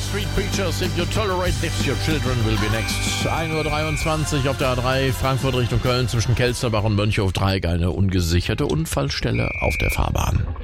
Street Preachers, If You Tolerate This, Your Children Will Be Next. 1:23 Uhr auf der A3, Frankfurt Richtung Köln zwischen Kelsterbach und Mönchhof-Dreieck, eine ungesicherte Unfallstelle auf der Fahrbahn.